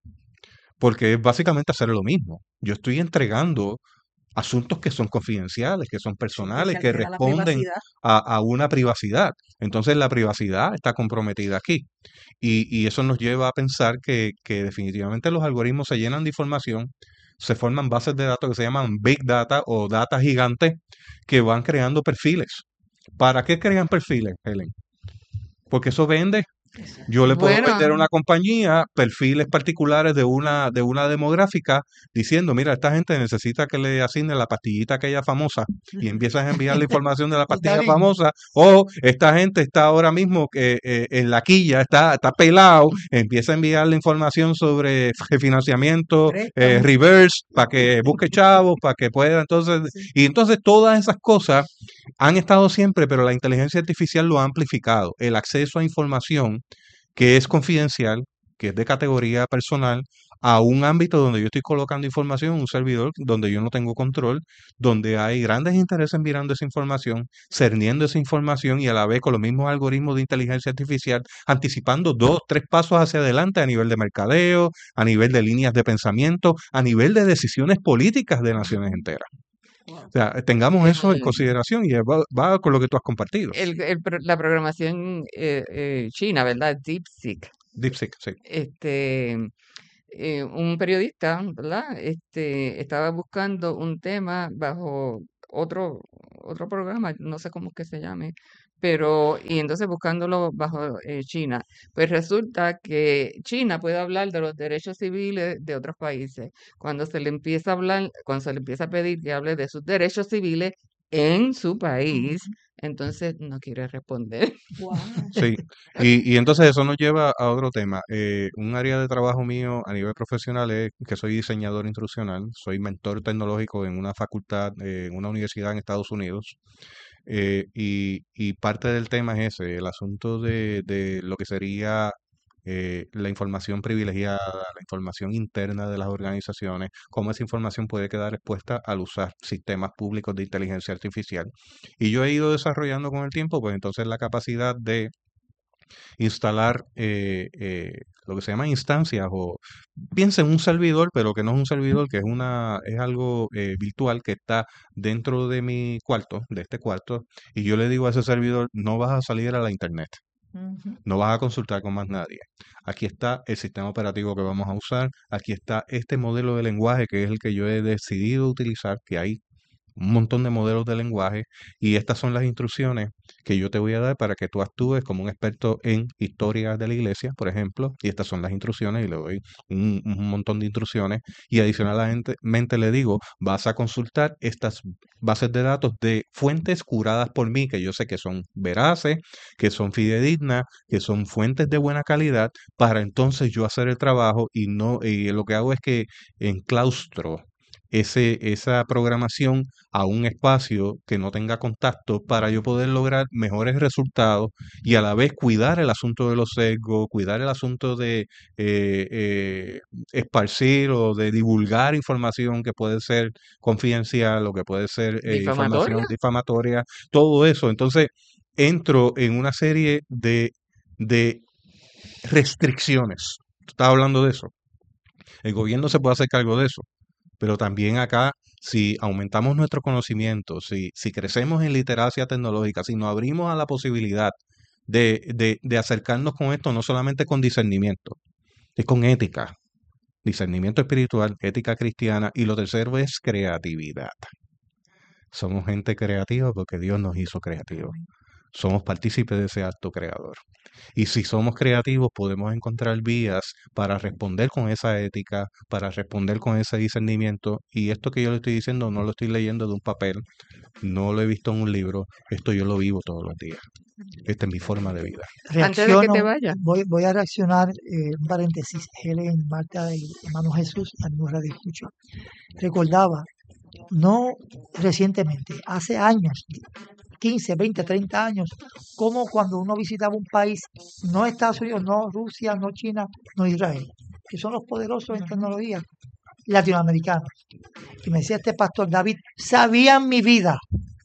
Speaker 4: porque es básicamente hacer lo mismo. Yo estoy entregando asuntos que son confidenciales, que son
Speaker 1: Sí, que
Speaker 4: personales,
Speaker 1: se
Speaker 4: que
Speaker 1: altera la
Speaker 4: responden
Speaker 1: privacidad.
Speaker 4: a una privacidad. Entonces la privacidad está comprometida aquí. Y eso nos lleva a pensar que definitivamente los algoritmos se llenan de información, se forman bases de datos que se llaman Big Data o data gigantes que van creando perfiles. ¿Para qué crean perfiles, Helen? Porque eso vende.
Speaker 1: Exacto.
Speaker 4: Yo le puedo
Speaker 5: bueno,
Speaker 4: vender a una compañía perfiles particulares de una demográfica diciendo, mira, esta gente necesita que le asigne la pastillita aquella famosa y empiezas a enviar la información de la
Speaker 2: Está
Speaker 4: pastilla
Speaker 2: bien.
Speaker 4: famosa o esta gente está ahora mismo en la quilla, está pelado, empieza a enviar la información sobre financiamiento,
Speaker 1: Préstamo.
Speaker 4: reverse, para que busque chavos, para que pueda entonces,
Speaker 1: Sí.
Speaker 4: y entonces todas esas cosas han estado siempre, pero la inteligencia artificial lo ha amplificado. El acceso a información que es confidencial, que es de categoría personal, a un ámbito donde yo estoy colocando información, un servidor donde yo no tengo control, donde hay grandes intereses mirando esa información, cerniendo esa información y a la vez con los mismos algoritmos de inteligencia artificial, anticipando 2, 3 pasos hacia adelante a nivel de mercadeo, a nivel de líneas de pensamiento, a nivel de decisiones políticas de naciones enteras.
Speaker 1: Wow.
Speaker 4: O sea, tengamos eso en
Speaker 5: El,
Speaker 4: consideración y va con lo que tú has compartido.
Speaker 5: la programación china, ¿verdad? DeepSeek.
Speaker 4: DeepSeek, sí.
Speaker 5: Un periodista, ¿verdad? Estaba buscando un tema bajo otro programa, no sé cómo es que se llame, y entonces buscándolo bajo China. Pues resulta que China puede hablar de los derechos civiles de otros países. Cuando se le empieza a pedir que hable de sus derechos civiles en su país,
Speaker 1: Ujú.
Speaker 5: entonces no quiere responder.
Speaker 1: Wow.
Speaker 4: Sí, y entonces eso nos lleva a otro tema. Un área de trabajo mío a nivel profesional es que soy diseñador instruccional, soy mentor tecnológico en una facultad, en una universidad en Estados Unidos. Y parte del tema es ese, el asunto de lo que sería la información privilegiada, la información interna de las organizaciones, cómo esa información puede quedar expuesta al usar sistemas públicos de inteligencia artificial. Y yo he ido desarrollando con el tiempo, pues entonces la capacidad de instalar lo que se llama instancias o piensa en un servidor, pero que no es un servidor, que es algo virtual que está dentro de mi cuarto, de este cuarto, y yo le digo a ese servidor, no vas a salir a la internet,
Speaker 1: Ujú.
Speaker 4: no vas a consultar con más nadie. Aquí está el sistema operativo que vamos a usar, aquí está este modelo de lenguaje que es el que yo he decidido utilizar, que hay un montón de modelos de lenguaje y estas son las instrucciones que yo te voy a dar para que tú actúes como un experto en historia de la iglesia, por ejemplo, y estas son las instrucciones y le doy un montón de instrucciones y adicionalmente le digo, vas a consultar estas bases de datos de fuentes curadas por mí, que yo sé que son veraces, que son fidedignas, que son fuentes de buena calidad, para entonces yo hacer el trabajo y lo que hago es que enclaustro esa programación a un espacio que no tenga contacto para yo poder lograr mejores resultados y a la vez cuidar el asunto de los sesgos, cuidar el asunto de esparcir o de divulgar información que puede ser confidencial o que puede ser
Speaker 5: ¿Difamatoria?
Speaker 4: información difamatoria, todo eso. Entonces, entro en una serie de restricciones. Tú estás hablando de eso. El gobierno se puede hacer cargo de eso. Pero también acá, si aumentamos nuestro conocimiento, si crecemos en literacia tecnológica, si nos abrimos a la posibilidad de acercarnos con esto, no solamente con discernimiento, es con ética, discernimiento espiritual, ética cristiana, y lo tercero es creatividad. Somos gente creativa porque Dios nos hizo creativos. Somos partícipes de ese acto creador. Y si somos creativos, podemos encontrar vías para responder con esa ética, para responder con ese discernimiento. Y esto que yo le estoy diciendo no lo estoy leyendo de un papel, no lo he visto en un libro, esto yo lo vivo todos los días. Esta es mi forma de vida.
Speaker 5: Antes de que te
Speaker 2: Reacciono,
Speaker 5: vayas,
Speaker 2: voy a reaccionar, un paréntesis, Helen, Marta y hermano Jesús, amigos Radio Escucha. Recordaba, no recientemente, hace años, 15, 20, 30 años, como cuando uno visitaba un país, no Estados Unidos, no Rusia, no China, no Israel, que son los poderosos en tecnología, latinoamericanos. Y me decía este pastor David, sabían mi vida,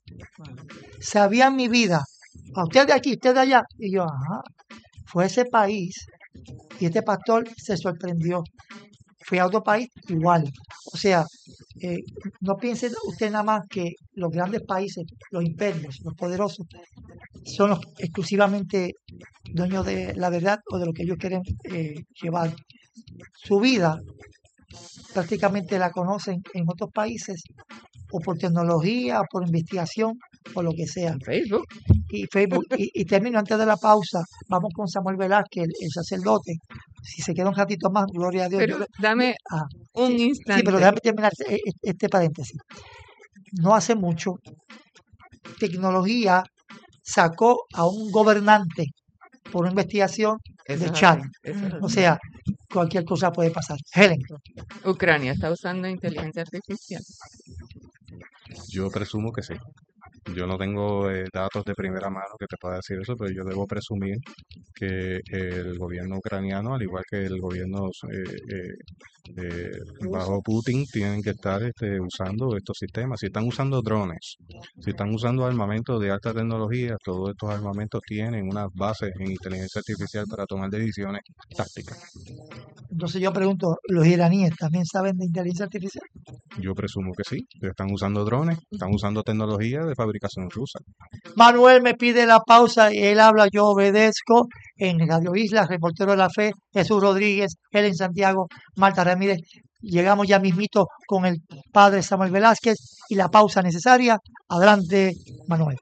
Speaker 2: a usted de aquí, usted de allá. Y yo, ajá, fue a ese país y este pastor se sorprendió. Fui a otro país igual. O sea, no piense usted nada más que los grandes países, los imperios, los poderosos, son los exclusivamente dueños de la verdad o de lo que ellos quieren llevar. Su vida prácticamente la conocen en otros países o por tecnología, o por investigación, o lo que sea.
Speaker 5: en Facebook.
Speaker 2: Y Facebook. Y termino antes de la pausa. Vamos con Samuel Velázquez, el sacerdote. Si se queda un ratito más, gloria a Dios.
Speaker 5: Pero dame
Speaker 2: Ah,
Speaker 5: un
Speaker 2: sí, pero
Speaker 5: instante.
Speaker 2: déjame terminar este paréntesis. No hace mucho, tecnología sacó a un gobernante por una investigación
Speaker 5: Eso
Speaker 2: de
Speaker 5: es
Speaker 2: chat.
Speaker 5: así, eso es
Speaker 2: O
Speaker 5: así.
Speaker 2: sea, cualquier cosa puede pasar. Helen,
Speaker 5: Ucrania está usando inteligencia artificial.
Speaker 4: Yo presumo que sí. Yo no tengo datos de primera mano que te pueda decir eso, pero yo debo presumir que el gobierno ucraniano, al igual que el gobierno bajo Putin, tienen que estar usando estos sistemas. Si están usando drones, si están usando armamentos de alta tecnología, todos estos armamentos tienen unas bases en inteligencia artificial para tomar decisiones tácticas.
Speaker 2: entonces yo pregunto, ¿los iraníes también saben de inteligencia artificial?
Speaker 4: Yo presumo que sí. Están usando drones, están usando tecnología de fabricación rusa.
Speaker 2: Manuel me pide la pausa y él habla, yo obedezco. En Radio Isla, Reportero de la Fe, Jesús Rodríguez, Helen Santiago, Marta Ramírez. Llegamos ya mismito con el padre Samuel Velázquez y la pausa necesaria. Adelante, Manuel.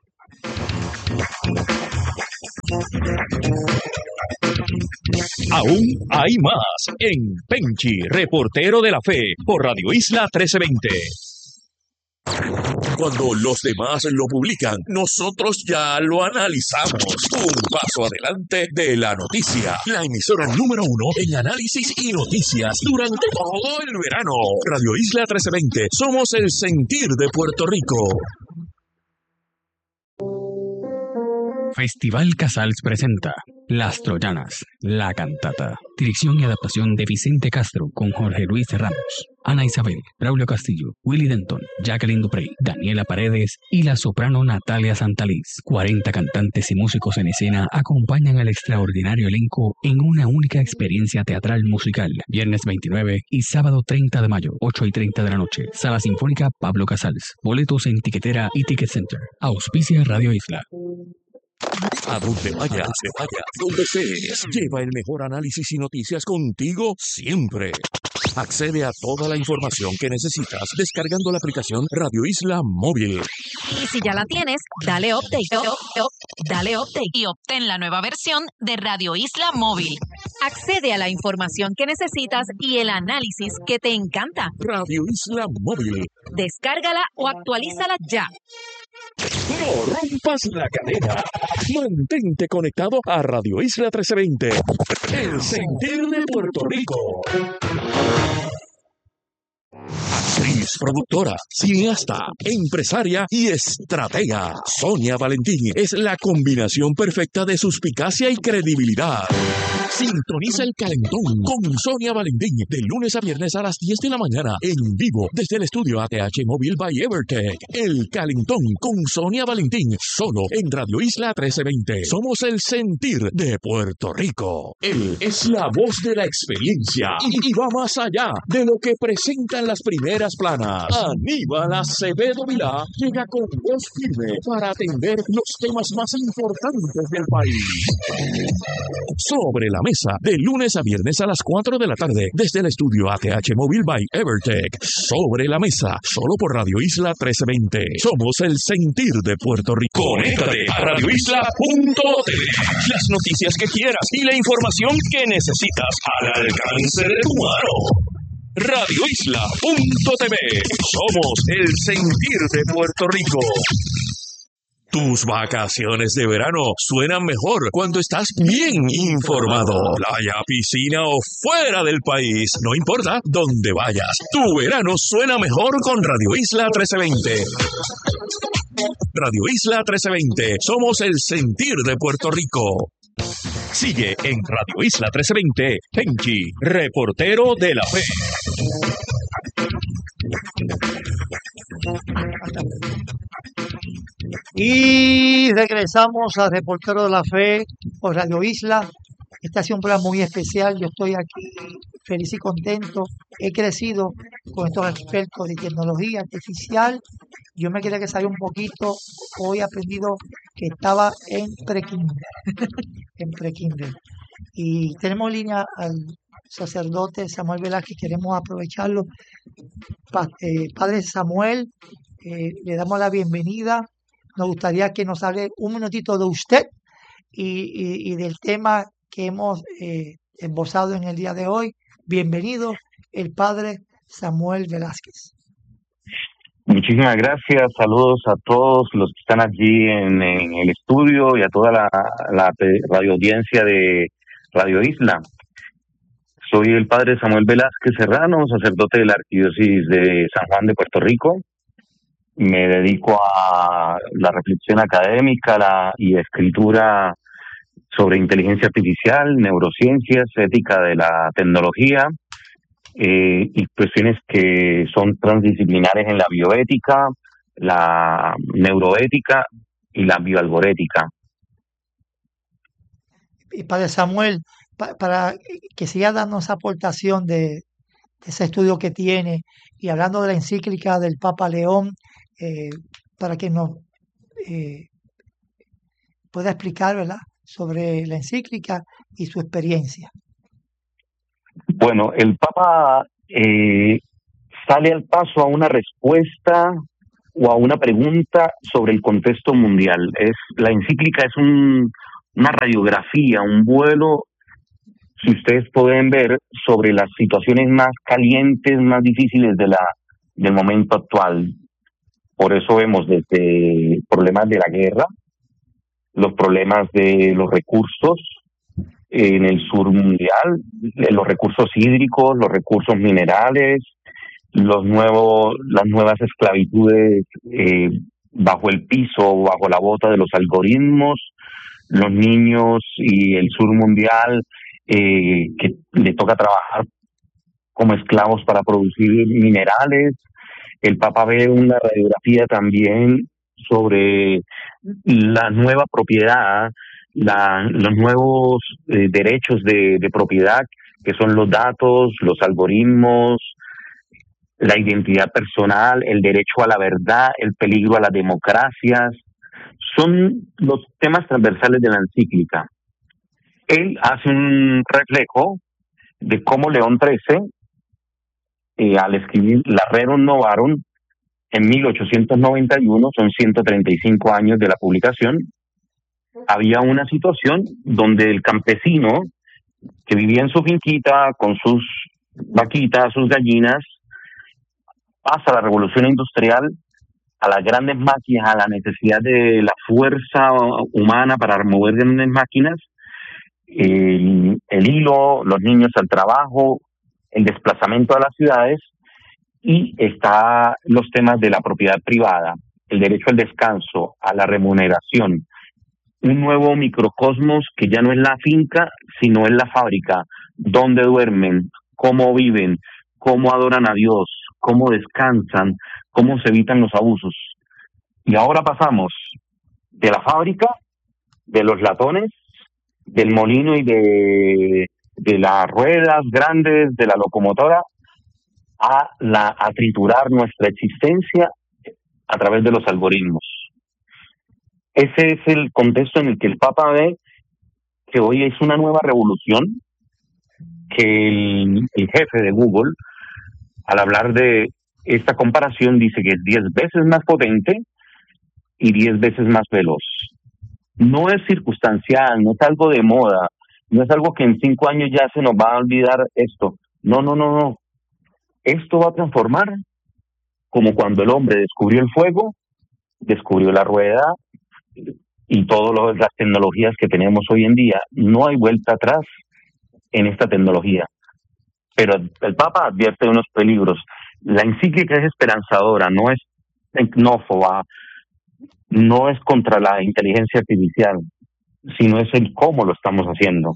Speaker 6: Aún hay más en Penchi, Reportero de la Fe, por Radio Isla 1320. Cuando los demás lo publican, nosotros ya lo analizamos. Un paso adelante de la noticia. La emisora número 1 en análisis y noticias durante todo el verano. Radio Isla 1320. Somos el sentir de Puerto Rico.
Speaker 7: Festival Casals presenta Las Troyanas, la cantata. Dirección y adaptación de Vicente Castro con Jorge Luis Ramos, Ana Isabel, Braulio Castillo, Willy Denton, Jacqueline Duprey, Daniela Paredes y la soprano Natalia Santaliz. 40 cantantes y músicos en escena acompañan al extraordinario elenco en una única experiencia teatral musical. Viernes 29 y sábado 30 de mayo, 8:30 de la noche. Sala Sinfónica Pablo Casals. Boletos en Tiquetera y Ticket Center. Auspicia Radio Isla.
Speaker 6: A donde vayas, donde estés, lleva el mejor análisis y noticias contigo siempre. Accede a toda la información que necesitas descargando la aplicación Radio Isla Móvil.
Speaker 8: Y si ya la tienes, dale update. Dale update y obtén la nueva versión de Radio Isla Móvil. Accede a la información que necesitas y el análisis que te encanta.
Speaker 6: Radio Isla Móvil.
Speaker 8: Descárgala o actualízala ya.
Speaker 6: No rompas la cadena. Mantente conectado a Radio Isla 1320. El sentir de Puerto Rico. Actriz, productora, cineasta, empresaria y estratega. Sonia Valentín es la combinación perfecta de suspicacia y credibilidad. Sintoniza el Calentón con Sonia Valentín de lunes a viernes a las 10 de la mañana en vivo desde el estudio ATH Móvil by Evertech. El Calentón con Sonia Valentín solo en Radio Isla 1320. Somos el sentir de Puerto Rico. Él es la voz de la experiencia y va más allá de lo que presentan las primeras planas. Aníbal Acevedo Vilá llega con voz firme para atender los temas más importantes del país. Sobre la mesa, de lunes a viernes a las 4 de la tarde, desde el estudio ATH Móvil by Evertech. Sobre la mesa, solo por Radio Isla 1320. Somos el sentir de Puerto Rico. Conéctate a radioisla.tv. Las noticias que quieras y la información que necesitas al alcance de tu mano. radioisla.tv. Somos el sentir de Puerto Rico. Tus vacaciones de verano suenan mejor cuando estás bien informado. Playa, piscina o fuera del país, no importa dónde vayas. Tu verano suena mejor con Radio Isla 1320. Radio Isla 1320. Somos el sentir de Puerto Rico. Sigue en Radio Isla 1320, Penchi, Reportero de la Fe.
Speaker 2: Y regresamos a Reportero de la Fe por Radio Isla. Este ha sido un programa muy especial. Yo estoy aquí feliz y contento. He crecido con estos expertos de tecnología artificial. Yo me quería que salga un poquito. Hoy he aprendido que estaba en pre-kinder. En pre-kinder. Y tenemos en línea al sacerdote Samuel Velázquez. Queremos aprovecharlo. Padre Samuel, le damos la bienvenida. Nos gustaría que nos hable un minutito de usted y del tema que hemos esbozado en el día de hoy. Bienvenido, el Padre Samuel Velázquez.
Speaker 9: Muchísimas gracias, saludos a todos los que están allí en el estudio y a toda la radio audiencia de Radio Isla. Soy el Padre Samuel Velázquez Serrano, sacerdote de la Arquidiócesis de San Juan de Puerto Rico. Me dedico a la reflexión académica y escritura sobre inteligencia artificial, neurociencias, ética de la tecnología y cuestiones que son transdisciplinares en la bioética, la neuroética y la bioalgorética.
Speaker 2: Y Padre Samuel, para que siga dando esa aportación de ese estudio que tiene, y hablando de la encíclica del Papa León, para que nos eh, pueda explicar, ¿verdad?, sobre la encíclica y su experiencia.
Speaker 9: Bueno, el Papa sale al paso a una respuesta o a una pregunta sobre el contexto mundial. La encíclica es una radiografía, un vuelo, si ustedes pueden ver, sobre las situaciones más calientes, más difíciles del momento actual. Por eso vemos desde problemas de la guerra, los problemas de los recursos en el sur mundial, los recursos hídricos, los recursos minerales, las nuevas esclavitudes bajo el piso, bajo la bota de los algoritmos, los niños y el sur mundial que le toca trabajar como esclavos para producir minerales. El Papa ve una radiografía también sobre la nueva propiedad, los nuevos derechos de propiedad, que son los datos, los algoritmos, la identidad personal, el derecho a la verdad, el peligro a las democracias. Son los temas transversales de la encíclica. Él hace un reflejo de cómo León XIII, al escribir la Rerum Novarum en 1891, son 135 años de la publicación, había una situación donde el campesino que vivía en su finquita con sus vaquitas, sus gallinas, pasa la revolución industrial, a las grandes máquinas, a la necesidad de la fuerza humana para mover grandes máquinas, el hilo, los niños al trabajo, el desplazamiento a las ciudades, y está los temas de la propiedad privada, el derecho al descanso, a la remuneración, un nuevo microcosmos que ya no es la finca, sino es la fábrica, dónde duermen, cómo viven, cómo adoran a Dios, cómo descansan, cómo se evitan los abusos. Y ahora pasamos de la fábrica, de los latones, del molino y de las ruedas grandes, de la locomotora, a triturar nuestra existencia a través de los algoritmos. Ese es el contexto en el que el Papa ve que hoy es una nueva revolución, que el jefe de Google, al hablar de esta comparación, dice que es 10 veces más potente y 10 veces más veloz. No es circunstancial, no es algo de moda, no es algo que en 5 años ya se nos va a olvidar esto. No. Esto va a transformar como cuando el hombre descubrió el fuego, descubrió la rueda y todas las tecnologías que tenemos hoy en día. No hay vuelta atrás en esta tecnología. Pero el Papa advierte de unos peligros. La encíclica es esperanzadora, no es tecnófoba, no es contra la inteligencia artificial, sino es el cómo lo estamos haciendo.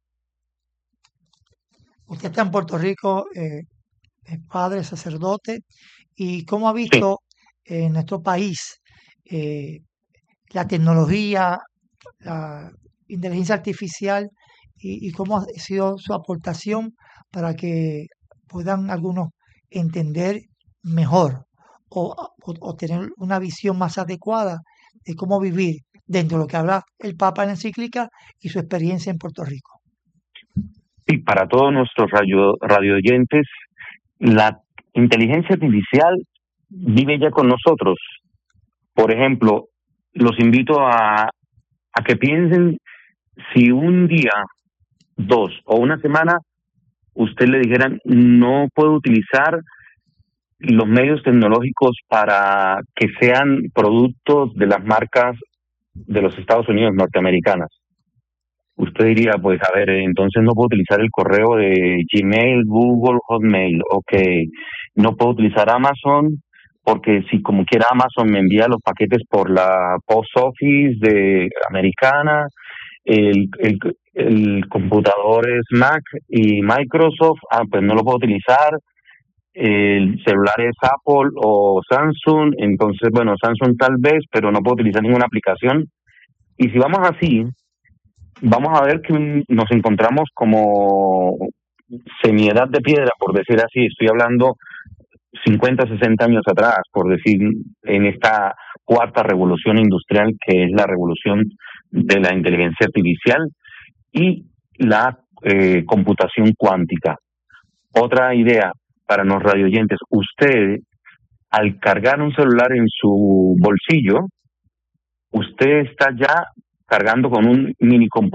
Speaker 2: Usted está en Puerto Rico, es padre, sacerdote, y cómo ha visto en nuestro país la tecnología, la inteligencia artificial, y cómo ha sido su aportación para que puedan algunos entender mejor o tener una visión más adecuada de cómo vivir dentro de lo que habla el Papa en la encíclica y su experiencia en Puerto Rico.
Speaker 9: Y para todos nuestros radio oyentes, la inteligencia artificial vive ya con nosotros. Por ejemplo, los invito a que piensen si un día, 2 o una semana, usted le dijeran no puedo utilizar los medios tecnológicos para que sean productos de las marcas de los Estados Unidos norteamericanas. Usted diría, pues a ver, entonces no puedo utilizar el correo de Gmail, Google, Hotmail, no puedo utilizar Amazon, porque si como quiera Amazon me envía los paquetes por la Post Office de americana, el computador es Mac y Microsoft, pues no lo puedo utilizar, el celular es Apple o Samsung, entonces bueno, Samsung tal vez, pero no puedo utilizar ninguna aplicación. Y si vamos así, vamos a ver que nos encontramos como semiedad de piedra, por decir así, estoy hablando 50, 60 años atrás, por decir, en esta cuarta revolución industrial, que es la revolución de la inteligencia artificial y la computación cuántica. Otra idea para los radioyentes: usted, al cargar un celular en su bolsillo, usted está ya cargando con un mini computador